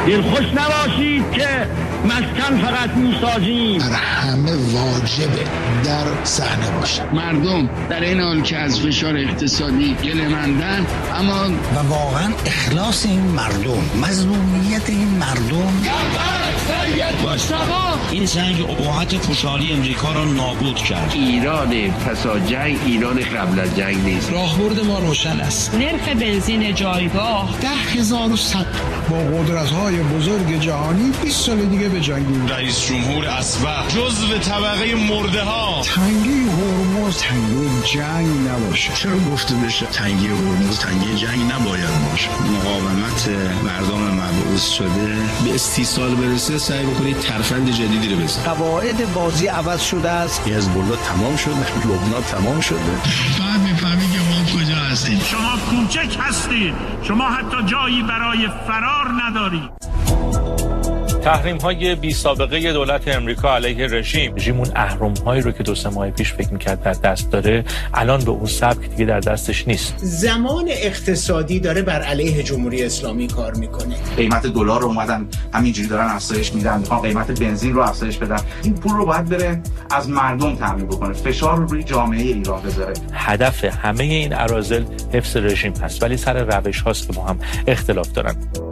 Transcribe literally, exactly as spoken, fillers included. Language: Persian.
دلخوش نباشید که مسکن فقط میسازیم. بر همه واجبه در صحنه باشه. مردم در این حال که از فشار اقتصادی گله‌مندن، اما و واقعا اخلاص این مردم، مظلومیت این مردم. این جنگ اباحت خوشحالی امریکا را نابود کرد. ایران پس از جنگ ایران قبل از جنگ نیست. راهبرد ما روشن است. نرخ بنزین جایگاه ده هزار و صد با قدرت‌های بزرگ جهانی بیست سال دیگه به جنگیم. رئیس جمهور اسبق جزو طبقه مرده ها. تنگی هرمز تنگی جنگ نباشه. چرا گفته بشه تنگی هرمز تنگی جنگ نباید باشه؟ مقاومت مردم مبعوث شده به استیصال برسه، سعی بکنید ترفند جدیدی رو بزنید. قواعد بازی عوض شده است. حزب الله تمام شده، لبنان تمام شده. فهم می‌فهمی که ما کجا هستیم. شما کوچک هستید. شما حتی جایی برای فرار ندارید. تحریم های بی سابقه دولت امریکا علیه رژیم رژیم اون اهرم هایی رو که دو سه ماه پیش فکر می‌کرد در دست داره، الان به اون سبک دیگه در دستش نیست. زمان اقتصادی داره بر علیه جمهوری اسلامی کار میکنه. قیمت دلار رو اومدن همینجوری دارن افزایش میدن، میخوان قیمت بنزین رو افزایش بدن. این پول رو باید بره از مردم تامین بکنه، فشار رو روی جامعه ایران بذاره. هدف همه این اراذل حفظ رژیم هست، ولی سر روش هاست که با هم اختلاف دارن.